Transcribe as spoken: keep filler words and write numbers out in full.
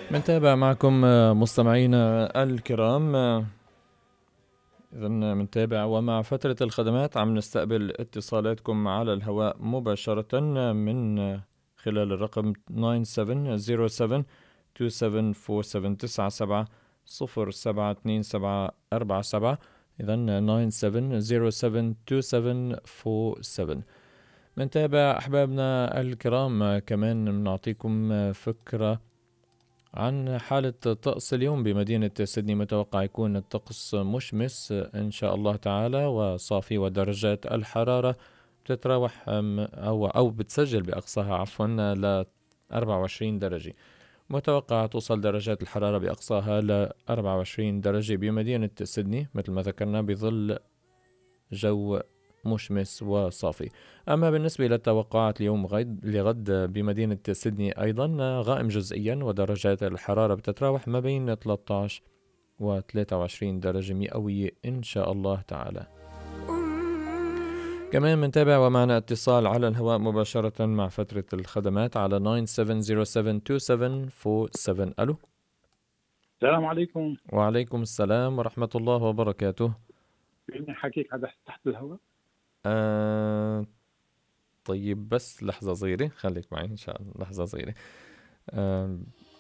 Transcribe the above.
منتابع معكم مستمعينا الكرام. إذا منتابع ومع فترة الخدمات عم نستقبل اتصالاتكم على الهواء مباشرة من خلال الرقم تسعة سبعة صفر سبعة اثنين سبعة أربعة سبعة تسعة سبعة صفر سبعة اثنين سبعة أربعة سبعة. إذا تسعة سبعة صفر سبعة اثنين سبعة أربعة سبعة. منتابع أحبابنا الكرام، كمان بنعطيكم فكرة عن حالة طقس اليوم بمدينة سيدني. متوقع يكون الطقس مشمس إن شاء الله تعالى وصافي، ودرجات الحرارة بتتراوح أو أو بتسجل بأقصاها عفوا ل أربعة وعشرين درجة. متوقع توصل درجات الحرارة بأقصاها ل أربعة وعشرين درجة بمدينة سيدني، مثل ما ذكرنا بظل جو مشمس وصافي. أما بالنسبة للتوقعات اليوم غد لغد بمدينة سيدني أيضا غائم جزئيا، ودرجات الحرارة بتتراوح ما بين ثلاثة عشر و ثلاثة وعشرين درجة مئوية إن شاء الله تعالى. كمان منتابع ومعنا اتصال على الهواء مباشرة مع فترة الخدمات على تسعة سبعة صفر سبعة اثنين سبعة أربعة سبعة. ألو. السلام عليكم. وعليكم السلام ورحمة الله وبركاته. فيني حكيك على تحت الهواء؟ آه طيب بس لحظة صغيرة، خليك معي إن شاء الله لحظة صغيرة. آه